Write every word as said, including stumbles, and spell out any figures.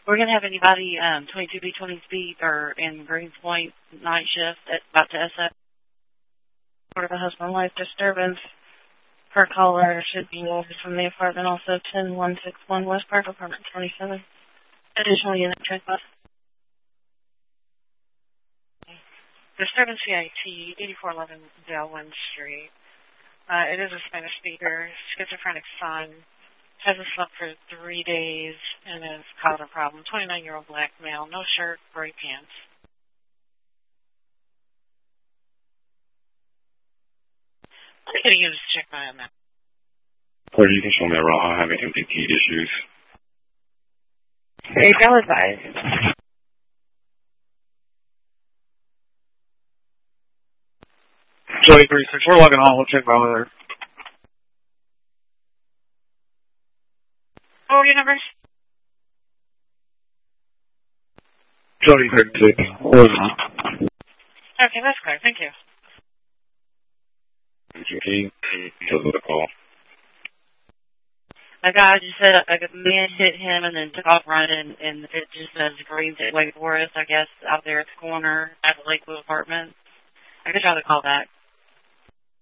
We're going to have anybody um, twenty-two B, twenty B, or in Greens Point night shift at, about to S F. For the husband and wife disturbance. Per caller should be noticed from the apartment, also ten one six one West Park, apartment twenty-seven. Additional unit check bus. Disturbance C I T, eighty-four eleven Delwyn Street. Uh, it is a Spanish speaker, schizophrenic son, hasn't slept for three days, and has caused a problem. twenty-nine-year-old black male, no shirt, gray pants. I'm going to use to check my map. Or you can show me around having M P T issues. Very well advised. Joey three six, we're logging on. We'll check my weather. What were your numbers? Joey three six, we're on. Okay, that's clear. Thank you. M P T, because of the call. A guy just said a man hit him and then took off running, and it just says Greens at Wake Forest, I guess, out there at the corner at the Lakewood apartment. I could try to call back.